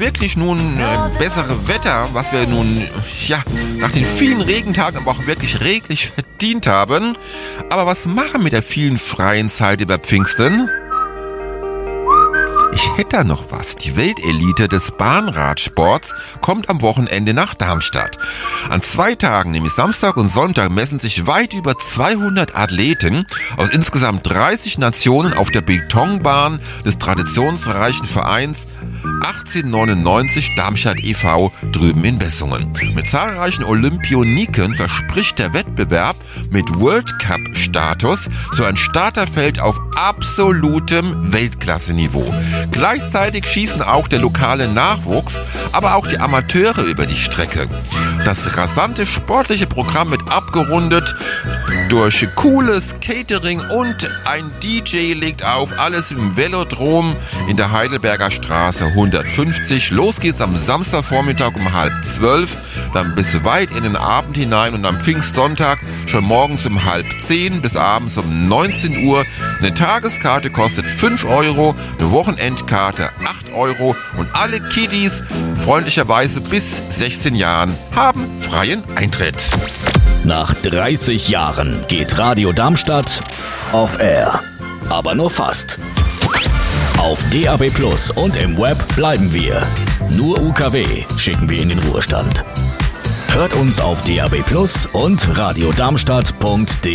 wirklich nun bessere Wetter, was wir nun nach den vielen Regentagen aber auch wirklich reglich verdient haben. Aber was machen mit der vielen freien Zeit über Pfingsten? Ich hätte da noch was. Die Weltelite des Bahnradsports kommt am Wochenende nach Darmstadt. An 2 Tagen, nämlich Samstag und Sonntag, messen sich weit über 200 Athleten aus insgesamt 30 Nationen auf der Betonbahn des traditionsreichen Vereins 1899 Darmstadt e.V. drüben in Bessungen. Mit zahlreichen Olympioniken verspricht der Wettbewerb mit World Cup-Status so ein Starterfeld auf absolutem Weltklasse-Niveau. Gleichzeitig schießen auch der lokale Nachwuchs, aber auch die Amateure über die Strecke. Das rasante sportliche Programm wird abgerundet durch cooles Catering und ein DJ legt auf, alles im Velodrom in der Heidelberger Straße 150. Los geht's am Samstagvormittag um 11:30, dann bis weit in den Abend hinein und am Pfingstsonntag schon morgens um 9:30 bis abends um 19 Uhr. Eine Tageskarte kostet 5 Euro, eine Wochenendkarte 8 Euro und alle Kiddies, freundlicherweise bis 16 Jahren, haben freien Eintritt. Nach 30 Jahren geht Radio Darmstadt auf Air. Aber nur fast. Auf DAB+ und im Web bleiben wir. Nur UKW schicken wir in den Ruhestand. Hört uns auf DAB+ und radiodarmstadt.de.